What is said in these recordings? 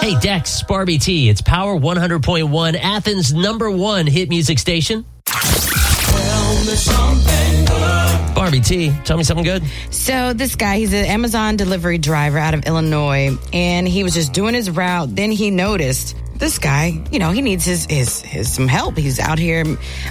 Hey, Dex, Barbie T. It's Power 100.1, Athens' #1 hit music station. Barbie T, tell me something good. So this guy, he's an Amazon delivery driver out of Illinois, and he was just doing his route. Then he noticed this guy, he needs his some help. He's out here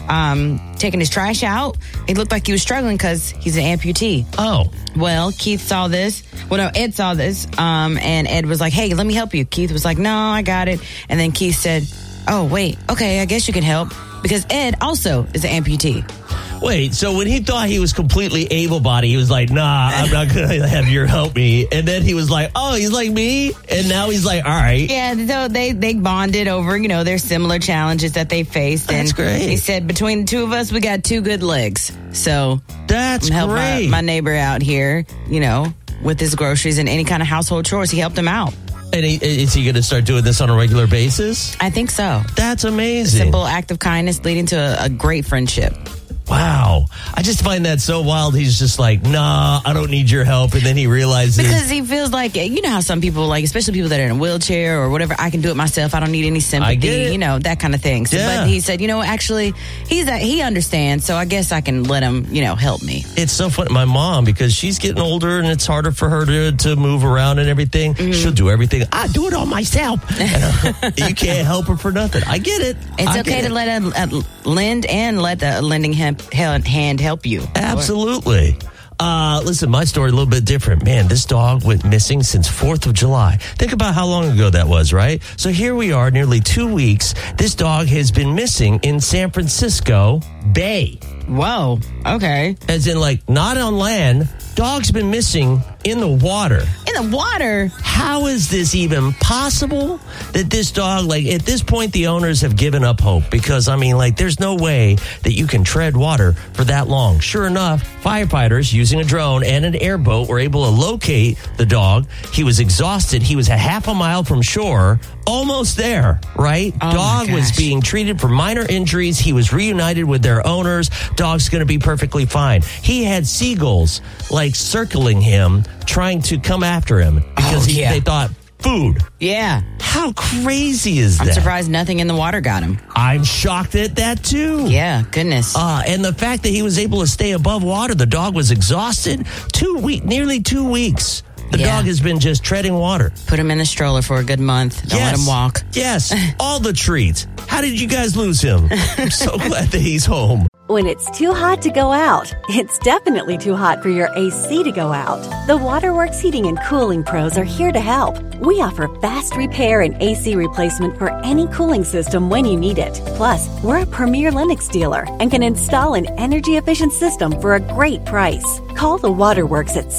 taking his trash out. It looked like he was struggling because he's an amputee. Oh. Well, Keith saw this. Ed saw this, and Ed was like, hey, let me help you. Keith was like, no, I got it. And then Keith said, oh, wait, okay, I guess you can help. Because Ed also is an amputee. Wait, so when he thought he was completely able-bodied, he was like, nah, I'm not going to have you help me. And then he was like, oh, he's like me? And now he's like, all right. Yeah, so they bonded over, their similar challenges that they faced. That's and great. He said, between the two of us, we got two good legs. So that's I'm helping great. My neighbor out here, with his groceries and any kind of household chores. He helped him out. And is he going to start doing this on a regular basis? I think so. That's amazing. A simple act of kindness leading to a great friendship. Wow. I just find that so wild. He's just like, nah, I don't need your help. And then he realizes. Because he feels like, how some people, especially people that are in a wheelchair or whatever, I can do it myself. I don't need any sympathy, I get it. That kind of thing. So, Yeah. But he said, actually, he understands. So I guess I can let him, help me. It's so funny. My mom, because she's getting older and it's harder for her to move around and everything, she'll do everything. I do it all myself. And, you can't help her for nothing. I get it. It's okay to let a lend and let the lending hand help you. Absolutely. Listen, my story a little bit different. Man, this dog went missing since 4th of July. Think about how long ago that was, right? So here we are, nearly 2 weeks. This dog has been missing in San Francisco Bay. Whoa. Okay. As in, not on land. Dog's been missing in the water. In the water? How is this even possible that this dog, at this point, the owners have given up hope? Because, there's no way that you can tread water for that long. Sure enough, firefighters using a drone and an airboat were able to locate the dog. He was exhausted. He was a half a mile from shore, almost there, right? Oh, dog was being treated for minor injuries. He was reunited with their owners. Dog's going to be perfectly fine. He had seagulls, circling him, trying to come after him because they thought food. Yeah. How crazy is that? I'm surprised nothing in the water got him. I'm shocked at that too. Yeah, goodness. And the fact that he was able to stay above water, the dog was exhausted. Nearly 2 weeks. The dog has been just treading water. Put him in a stroller for a good month. Don't let him walk. Yes, all the treats. How did you guys lose him? I'm so glad that he's home. When it's too hot to go out, it's definitely too hot for your AC to go out. The Waterworks Heating and Cooling Pros are here to help. We offer fast repair and AC replacement for any cooling system when you need it. Plus, we're a premier Lennox dealer and can install an energy-efficient system for a great price. Call the Waterworks at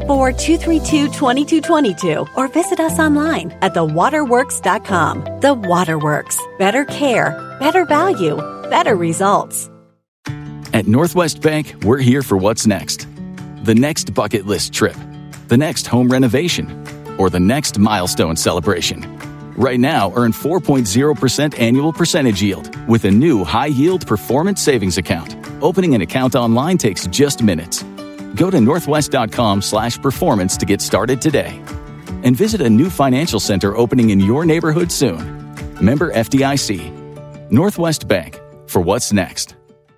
614-232-2222 or visit us online at thewaterworks.com. The Waterworks. Better care, better value, better results. At Northwest Bank, we're here for what's next. The next bucket list trip, the next home renovation, or the next milestone celebration. Right now, earn 4.0% annual percentage yield with a new high-yield performance savings account. Opening an account online takes just minutes. Go to northwest.com/performance to get started today. And visit a new financial center opening in your neighborhood soon. Member FDIC. Northwest Bank, for what's next.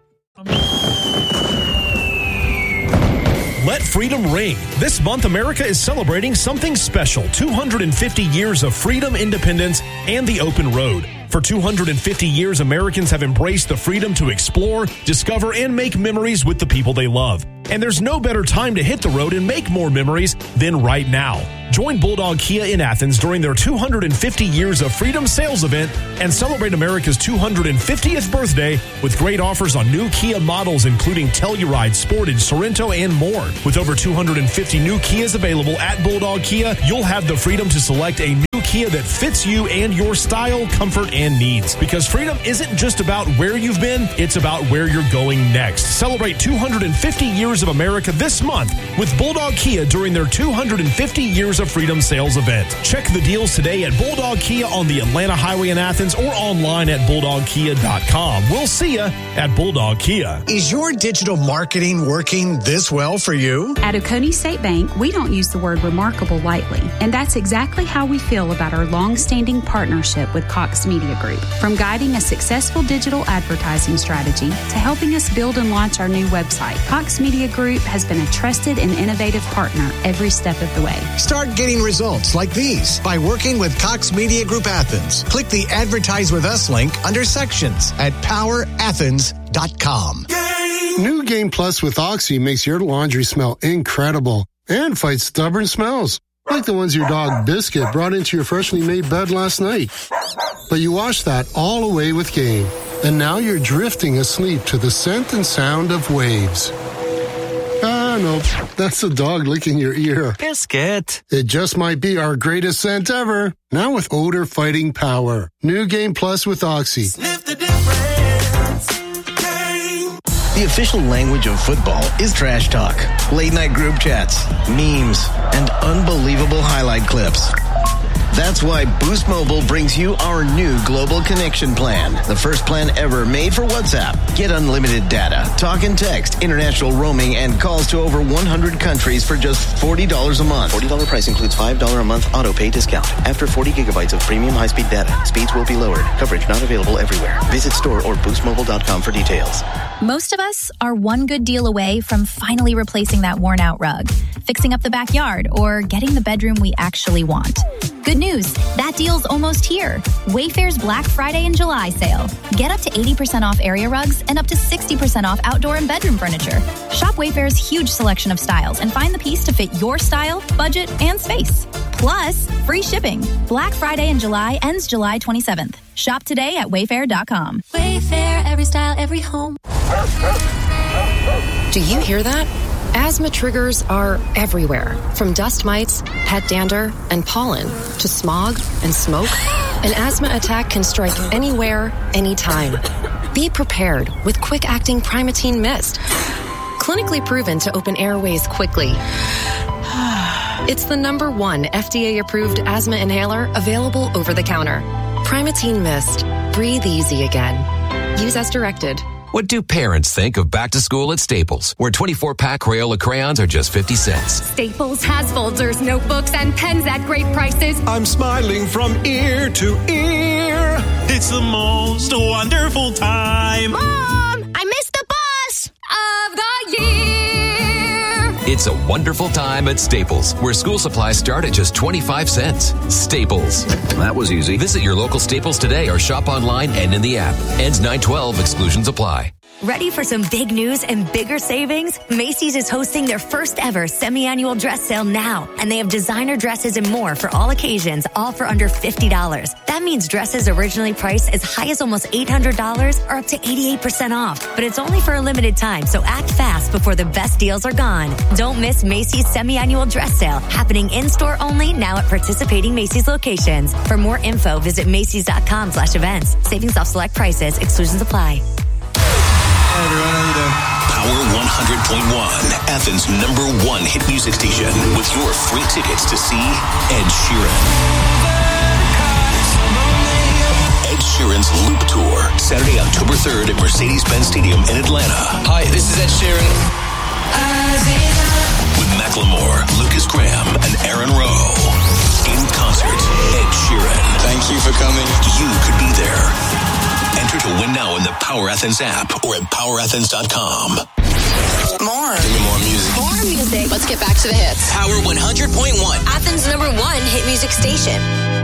Let freedom ring. This month, America is celebrating something special. 250 years of freedom, independence, and the open road. For 250 years, Americans have embraced the freedom to explore, discover, and make memories with the people they love. And there's no better time to hit the road and make more memories than right now. Join Bulldog Kia in Athens during their 250 Years of Freedom sales event and celebrate America's 250th birthday with great offers on new Kia models, including Telluride, Sportage, Sorento, and more. With over 250 new Kias available at Bulldog Kia, you'll have the freedom to select a new Kia that fits you and your style, comfort, and needs. Because freedom isn't just about where you've been, it's about where you're going next. Celebrate 250 Years of America this month with Bulldog Kia during their 250 Years of Freedom sales event. Check the deals today at Bulldog Kia on the Atlanta Highway in Athens or online at bulldogkia.com. We'll see you at Bulldog Kia. Is your digital marketing working this well for you? At Oconee State Bank, we don't use the word remarkable lightly, and that's exactly how we feel about our long-standing partnership with Cox Media Group. From guiding a successful digital advertising strategy to helping us build and launch our new website, Cox Media Group has been a trusted and innovative partner every step of the way. Start getting results like these by working with Cox Media Group Athens. Click the Advertise with Us link under Sections at powerathens.com. New Game Plus with Oxy makes your laundry smell incredible and fights stubborn smells, like the ones your dog Biscuit brought into your freshly made bed last night. But you washed that all away with Game, and now you're drifting asleep to the scent and sound of waves. Ah, nope. That's the dog licking your ear. Biscuit. It just might be our greatest scent ever. Now with odor-fighting power. New Game Plus with Oxy. Sniff the difference. Game. The official language of football is trash talk, late-night group chats, memes, and unbelievable highlight clips. That's why Boost Mobile brings you our new Global Connection Plan, the first plan ever made for WhatsApp. Get unlimited data, talk and text, international roaming, and calls to over 100 countries for just $40 a month. $40 price includes $5 a month auto pay discount. After 40 gigabytes of premium high-speed data, speeds will be lowered. Coverage not available everywhere. Visit store or boostmobile.com for details. Most of us are one good deal away from finally replacing that worn-out rug, fixing up the backyard, or getting the bedroom we actually want. Good news, that deal's almost here. Wayfair's Black Friday and July sale. Get up to 80% off area rugs and up to 60% off outdoor and bedroom furniture. Shop Wayfair's huge selection of styles and find the piece to fit your style, budget, and space. Plus, free shipping. Black Friday in July ends July 27th. Shop today at wayfair.com. Wayfair, every style, every home. Do you hear that? Asthma triggers are everywhere, from dust mites, pet dander, and pollen, to smog and smoke. An asthma attack can strike anywhere, anytime. Be prepared with quick-acting Primatene Mist. Clinically proven to open airways quickly. It's the #1 FDA-approved asthma inhaler available over the counter. Primatene Mist. Breathe easy again. Use as directed. What do parents think of back to school at Staples, where 24-pack Crayola crayons are just 50 cents? Staples has folders, notebooks, and pens at great prices. I'm smiling from ear to ear. It's the most wonderful time. Mom, I missed the bus of the year. It's a wonderful time at Staples, where school supplies start at just 25 cents. Staples. That was easy. Visit your local Staples today or shop online and in the app. Ends 9/12. Exclusions apply. Ready for some big news and bigger savings? Macy's is hosting their first ever semi-annual dress sale now, and they have designer dresses and more for all occasions, all for under $50. That means dresses originally priced as high as almost $800 are up to 88% off. But it's only for a limited time, so act fast before the best deals are gone. Don't miss Macy's semi-annual dress sale, happening in-store only now at participating Macy's locations. For more info, visit Macys.com/events. Savings off select prices. Exclusions apply. Hey everyone, how you doing? Power 100.1, Athens' #1 hit music station, with your free tickets to see Ed Sheeran. Ed Sheeran's Loop Tour, Saturday, October 3rd at Mercedes-Benz Stadium in Atlanta. Hi, this is Ed Sheeran. With Macklemore, Lucas Graham, and Aaron Rowe. In concert, Ed Sheeran. Thank you for coming. You could be there. Enter to win now in the Power Athens app or at powerathens.com. More. Give me more music. More music. Let's get back to the hits. Power 100.1. Athens' #1 hit music station.